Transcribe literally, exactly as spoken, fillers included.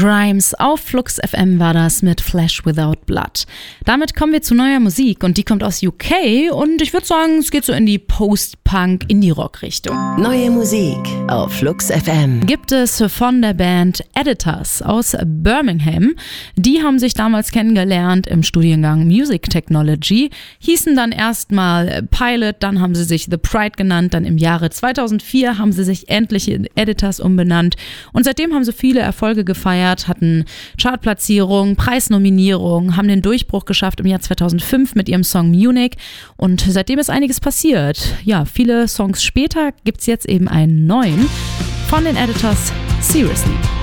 Grimes auf Flux F M war das mit Flesh Without Blood. Damit kommen wir zu neuer Musik und die kommt aus U K und ich würde sagen, es geht so in die Post-Punk-Indie-Rock-Richtung. Neue Musik auf Flux F M. Gibt es von der Band Editors aus Birmingham. Die haben sich damals kennengelernt im Studiengang Music Technology, hießen dann erstmal Pilot, dann haben sie sich The Pride genannt, dann im Jahre zweitausendvier haben sie sich endlich in Editors umbenannt und seitdem haben sie viele Erfolge gefeiert, hatten Chartplatzierungen, Preisnominierungen, haben den Durchbruch geschafft im Jahr zweitausendfünf mit ihrem Song Munich und seitdem ist einiges passiert. Ja, viele Songs später gibt es jetzt eben einen neuen von den Editors, Seriously.